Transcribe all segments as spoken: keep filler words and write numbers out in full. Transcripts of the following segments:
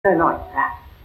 หน่อยๆนะ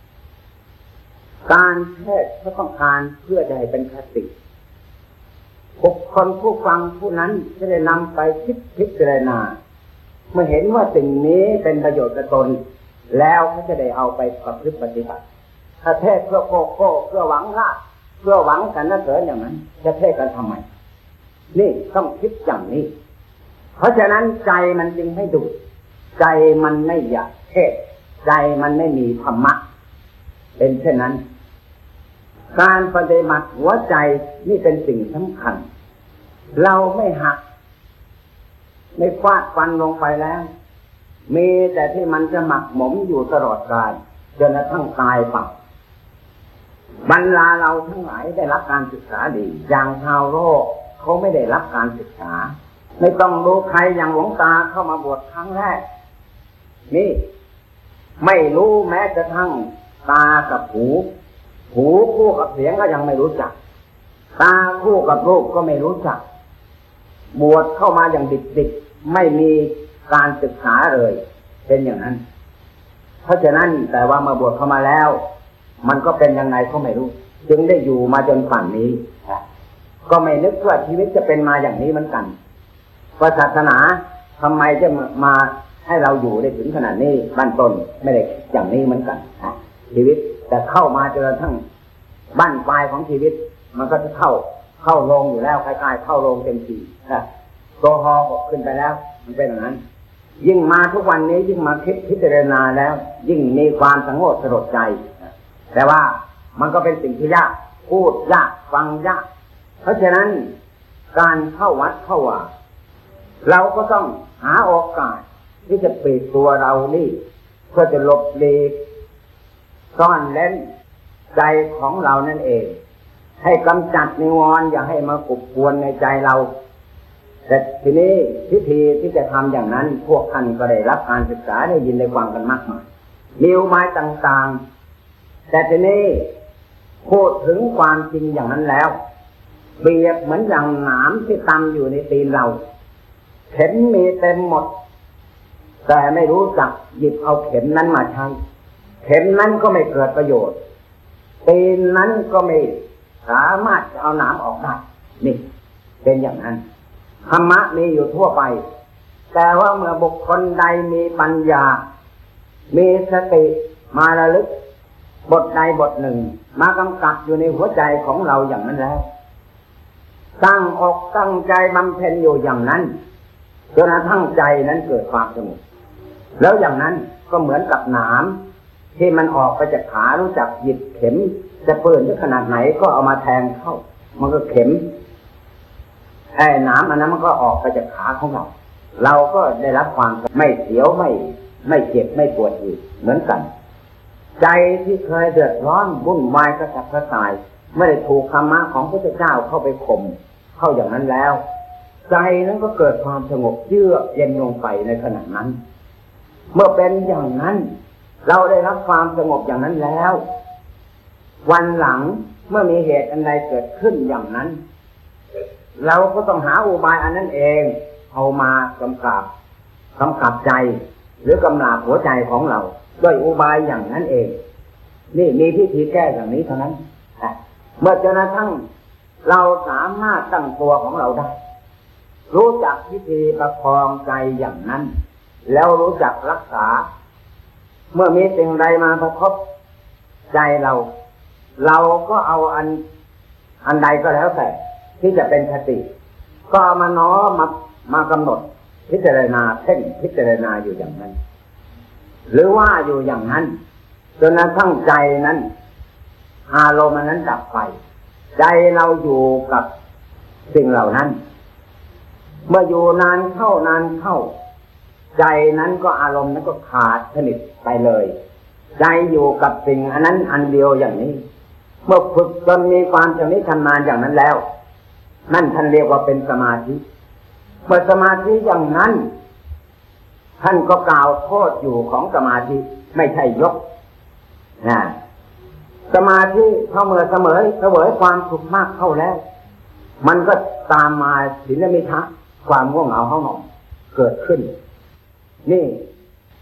การเทศน์ก็ต้องการเพื่อจะให้เป็นคติบุคคลผู้ฟังผู้นั้นจะได้นำไปคิดพิจารณาเมื่อเห็นว่าสิ่งนี้เป็นประโยชน์กับตนแล้วเขาจะได้เอาไปประพฤติปฏิบัติถ้าเทศน์เพื่อโกโก้เพื่อหวังลาภเพื่อหวังสรรเสริญอย่างนั้นจะเทศน์กันทำไมนี่ต้องคิดอย่างนี้เพราะฉะนั้นใจมันจึงไม่ดุใจมันไม่อยากเทศน์ใจมันไม่มีธรรมะเป็นเช่นนั้นการปฏิบัติหัวใจนี่เป็นสิ่งสำคัญเราไม่หักไม่ฟาดฟันลงไปแล้วมีแต่ที่มันจะหมักหมมอยู่ตลอดกาลจนกระทั่งตายไปบรรดาเราทั้งหลายได้รับการศึกษาดีอย่างชาวโลกเขาไม่ได้รับการศึกษาไม่ต้องดูใครอย่างหลวงตาเข้ามาบวชครั้งแรกนี่ไม่รู้แม้กระทั่งตากับหูหูคู่กับเสียงก็ยังไม่รู้จักตาคู่กับรูปก็ไม่รู้จักบวชเข้ามาอย่างดิบๆไม่มีการศึกษาเลยเป็นอย่างนั้นเพราะฉะนั้นแต่ว่ามาบวชเข้ามาแล้วมันก็เป็นยังไงก็ไม่รู้จึงได้อยู่มาจนป่านนี้ก็ไม่นึกว่าชีวิตจะเป็นมาอย่างนี้เหมือนกันว่าศาสนาทำไมจะมาให้เราอยู่ได้ถึงขนาดนี้บ้านต้นไม่ได้อย่างนี้เหมือนกันชีวิตแต่เข้ามาจนกระทั่งบ้านปลายของชีวิตมันก็จะเข้าเข้าลงอยู่แล้วคล้ายๆเข้าลงเต็มทีตัวฮอขึ้นไปแล้วมันเป็นอย่างนั้นยิ่งมาทุกวันนี้ยิ่งมาคิดพิจารณาแล้วยิ่งมีความสงบสลดใจแต่ว่ามันก็เป็นสิ่งที่ยากพูดยากฟังยากเพราะฉะนั้นการเข้าวัดเข้าว่าเราก็ต้องหาโอกาสที่จะปิดตัวเรานี่เพื่อจะหลบหลีกซ่อนเร้นใจของเรานั่นเองให้กำจัดนิวรณ์อย่าให้มากุกกวนในใจเราแต่ทีนี้พิธีที่จะทำอย่างนั้นพวกท่านก็ได้รับการศึกษาได้ยินได้ฟังกันมากมายมีอุบายต่างๆแต่ทีนี้พูดถึงความจริงอย่างนั้นแล้วเปรียบเหมือนอย่างหนามที่ตำอยู่ในตีนเราเข็มมีเต็มหมดแต่ไม่รู้จักหยิบเอาเข็มนั้นมาใช้เข็มนั้นก็ไม่เกิดประโยชน์ตีนนั้นก็ไม่สามารถจะเอาหนามออกได้นี่เป็นอย่างนั้นธรรมะมีอยู่ทั่วไปแต่ว่าเมื่อบุคคลใดมีปัญญามีสติมาระลึกบทใดบทหนึ่งมากำกับอยู่ในหัวใจของเราอย่างนั้นแล้วตั้งอกตั้งใจบำเพ็ญอยู่อย่างนั้นจนกระทั่งใจนั้นเกิดความสงบแล้วอย่างนั้นก็เหมือนกับหนามที่มันออกไปจากขารู้จักหยิบเข็มจะเปื้อนขนาดไหนก็เอามาแทงเข้ามันก็เข็มไอ้หนามอันนั้นมันก็ออกไปจากขาของเราเราก็ได้รับความไม่เสียวไม่ไม่เจ็บไม่ปวดอีกเหมือนกันใจที่เคยเดือดร้อนวุ่นวายกระสับกระส่ายไม่ได้ถูกธรรมะของพระพุทธเจ้าเข้าไปข่มเข้าอย่างนั้นแล้วใจนั้นก็เกิดความสงบเยือกเย็นลงไปในขณะนั้นเมื่อเป็นอย่างนั้นเราได้รับความสงบอย่างนั้นแล้ววันหลังเมื่อมีเหตุอันใดเกิดขึ้นอย่างนั้นเราก็ต้องหาอุบายอันนั้นเองเอามากำกับกำกับใจหรือกำราบหัวใจของเราด้วยอุบายอย่างนั้นเองนี่มีพิธีแก้อย่างนี้เท่านั้นเมื่อจนกระทั่งเราสามารถตั้งตัวของเราได้รู้จักวิธีประคองใจอย่างนั้นแล้วรู้จักรักษาเมื่อมีสิ่งใดมาประทบใจเราเราก็เอาอันอันใดก็แล้วแต่ที่จะเป็นคติก็เอามาน้อมมามากำหนดพิจารณาเพ่งพิจารณาอยู่อย่างนั้นหรือว่าอยู่อย่างนั้นจนกระทั่งใจนั้นอารมณ์นั้นดับไปใจเราอยู่กับสิ่งเหล่านั้นเมื่ออยู่นานเข้านานเข้าใจนั้นก็อารมณ์นั้นก็ขาดสนิทไปเลยใจอยู่กับสิ่งอันนั้นอันเดียวอย่างนี้เมื่อฝึกจนมีความชำนิชำนาญอย่างนั้นแล้วนั่นท่านเรียกว่าเป็นสมาธิเมื่อสมาธิอย่างนั้นท่านก็กล่าวโทษอยู่ของสมาธิไม่ใช่ยกนะสมาธิพอเมื่อเสมอเสวยความสุขมากเข้าแล้วมันก็ตามมาศีลมิทะความง่วงเหงาเฮาหนองเกิดขึ้นนี่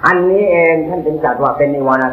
อันนี้เองท่านจึงจัดว่าเป็นนิวรณ